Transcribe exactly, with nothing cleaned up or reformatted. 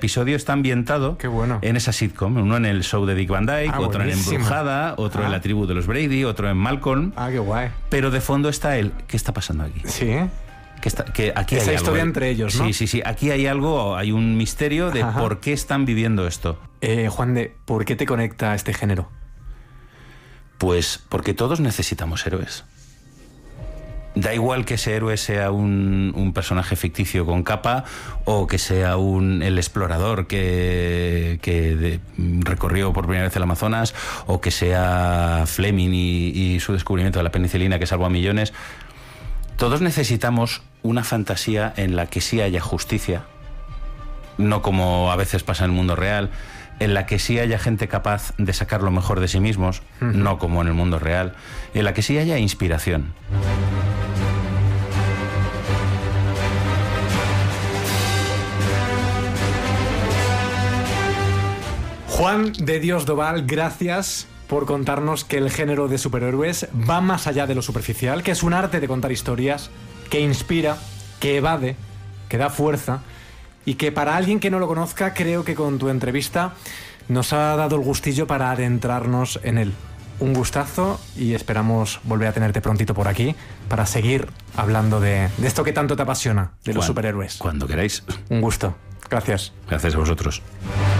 episodio está ambientado Qué bueno. en esa sitcom. Uno en el show de Dick Van Dyke, Ah, otro buenísimo. en Embrujada, otro Ah. en La tribu de los Brady, otro en Malcolm. Ah, qué guay. Pero de fondo está él. ¿Qué está pasando aquí? Sí. Que está, que aquí Esa hay historia algo. entre ellos, ¿no? Sí, sí, sí. Aquí hay algo, hay un misterio de Ajá. por qué están viviendo esto. Eh, Juan de, ¿por qué te conecta a este género? Pues porque todos necesitamos héroes. Da igual que ese héroe sea un, un personaje ficticio con capa o que sea un, el explorador que, que de, recorrió por primera vez el Amazonas, o que sea Fleming y, y su descubrimiento de la penicilina que salvó a millones. Todos necesitamos una fantasía en la que sí haya justicia, no como a veces pasa en el mundo real, en la que sí haya gente capaz de sacar lo mejor de sí mismos, uh-huh. no como en el mundo real, en la que sí haya inspiración. Juan de Dios Doval, gracias por contarnos que el género de superhéroes va más allá de lo superficial, que es un arte de contar historias, que inspira, que evade, que da fuerza, y que para alguien que no lo conozca, creo que con tu entrevista nos ha dado el gustillo para adentrarnos en él. Un gustazo y esperamos volver a tenerte prontito por aquí para seguir hablando de, de esto que tanto te apasiona, de los Cuando, superhéroes. Cuando queráis. Un gusto. Gracias. Gracias a vosotros.